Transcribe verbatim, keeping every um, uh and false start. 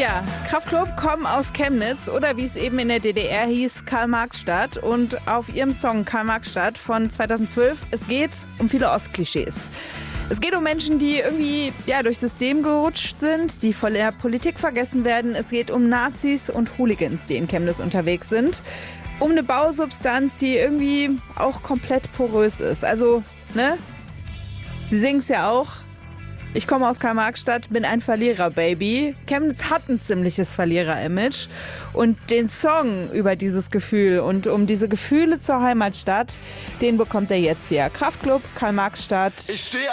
Ja, Kraftklub kommen aus Chemnitz oder wie es eben in der D D R hieß, Karl-Marx-Stadt. Und auf ihrem Song Karl-Marx-Stadt von zweitausendzwölf, es geht um viele Ostklischees. Es geht um Menschen, die irgendwie ja, durchs System gerutscht sind, die von der Politik vergessen werden. Es geht um Nazis und Hooligans, die in Chemnitz unterwegs sind. Um eine Bausubstanz, die irgendwie auch komplett porös ist. Also, ne? Sie singen es ja auch. Ich komme aus Karl-Marx-Stadt, bin ein Verlierer-Baby. Chemnitz hat ein ziemliches Verlierer-Image. Und den Song über dieses Gefühl und um diese Gefühle zur Heimatstadt, den bekommt er jetzt hier. Kraftklub, Karl-Marx-Stadt. Ich stehe